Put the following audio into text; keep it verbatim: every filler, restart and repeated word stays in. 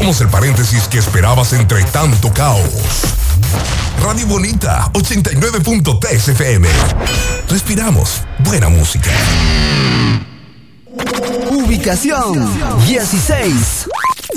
Somos el paréntesis que esperabas entre tanto caos. Radio Bonita, ochenta y nueve punto tres F M. Respiramos buena música. Ubicación dieciséis.